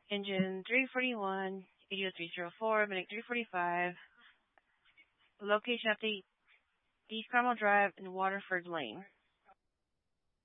Engine 341, 80304, Minute 345. Location update, East Carmel Drive and Waterford Lane.